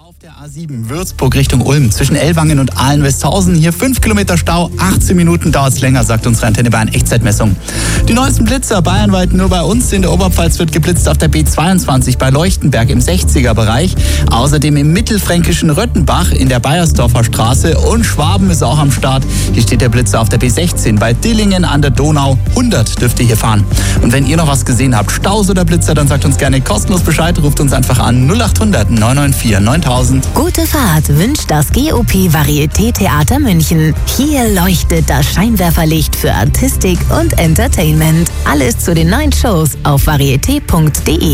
Auf der A7 Würzburg Richtung Ulm zwischen Ellwangen und Ahlen-Westhausen. Hier 5 Kilometer Stau, 18 Minuten dauert es länger, sagt unsere Antenne Bayern Echtzeitmessung. Die neuesten Blitzer bayernweit nur bei uns. In der Oberpfalz wird geblitzt auf der B22 bei Leuchtenberg im 60er-Bereich. Außerdem im mittelfränkischen Röttenbach in der Bayersdorfer Straße. Und Schwaben ist auch am Start. Hier steht der Blitzer auf der B16 bei Dillingen an der Donau. 100 dürft ihr hier fahren. Und wenn ihr noch was gesehen habt, Staus oder Blitzer, dann sagt uns gerne kostenlos Bescheid. Ruft uns einfach an 0800 994 9000. Gute Fahrt wünscht das GOP Varieté Theater München. Hier leuchtet das Scheinwerferlicht für Artistik und Entertainment. Alles zu den neuen Shows auf varieté.de.